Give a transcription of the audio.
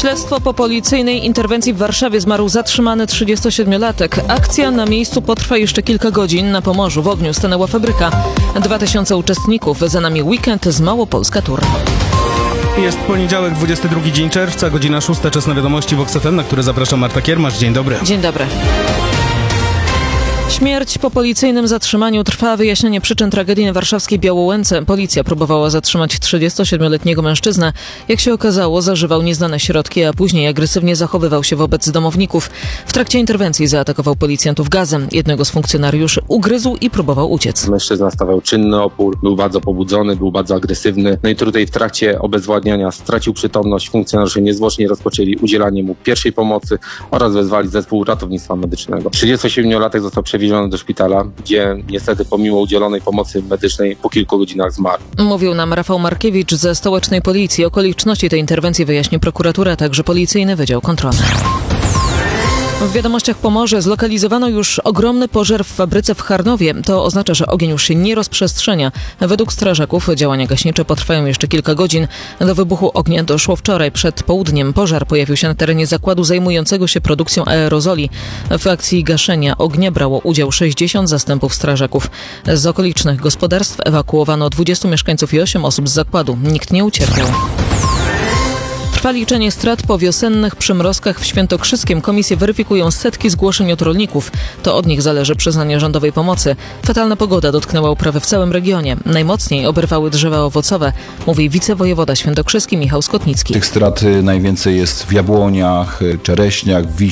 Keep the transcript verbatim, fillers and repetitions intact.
Śledztwo po policyjnej interwencji w Warszawie. Zmarł zatrzymany trzydziestosiedmiolatek. Akcja na miejscu potrwa jeszcze kilka godzin. Na Pomorzu w ogniu stanęła fabryka. Dwa tysiące uczestników. Za nami weekend z Małopolska Tour. Jest poniedziałek, dwudziesty drugi dzień czerwca, godzina szósta, czas na wiadomości w Vox F M, na które zapraszam Marta Kiermasz. Dzień dobry. Dzień dobry. Śmierć po policyjnym zatrzymaniu trwa. Wyjaśnienie przyczyn tragedii na warszawskiej Białołęce. Policja próbowała zatrzymać trzydziestosiedmioletniego mężczyznę. Jak się okazało, zażywał nieznane środki, a później agresywnie zachowywał się wobec domowników. W trakcie interwencji zaatakował policjantów gazem. Jednego z funkcjonariuszy ugryzł i próbował uciec. Mężczyzna stawiał czynny opór, był bardzo pobudzony, był bardzo agresywny. No i tutaj w trakcie obezwładniania stracił przytomność. Funkcjonariusze niezwłocznie rozpoczęli udzielanie mu pierwszej pomocy oraz wezwali zespół ratownictwa medycznego. trzydziestosiedmiolatek został przewieziony do szpitala, gdzie niestety pomimo udzielonej pomocy medycznej po kilku godzinach zmarł. Mówił nam Rafał Markiewicz ze stołecznej policji. Okoliczności tej interwencji wyjaśni prokuratura, a także Policyjny Wydział Kontrolny. W wiadomościach Pomorze zlokalizowano już ogromny pożar w fabryce w Charnowie. To oznacza, że ogień już się nie rozprzestrzenia. Według strażaków działania gaśnicze potrwają jeszcze kilka godzin. Do wybuchu ognia doszło wczoraj przed południem. Pożar pojawił się na terenie zakładu zajmującego się produkcją aerozoli. W akcji gaszenia ognia brało udział sześćdziesiąt zastępów strażaków. Z okolicznych gospodarstw ewakuowano dwudziestu mieszkańców i osiem osób z zakładu. Nikt nie ucierpiał. Trwa liczenie strat po wiosennych przymrozkach w Świętokrzyskiem. Komisje weryfikują setki zgłoszeń od rolników. To od nich zależy przyznanie rządowej pomocy. Fatalna pogoda dotknęła uprawy w całym regionie. Najmocniej oberwały drzewa owocowe, mówi wicewojewoda świętokrzyski Michał Skotnicki. Tych strat najwięcej jest w jabłoniach, czereśniach, wiśniach.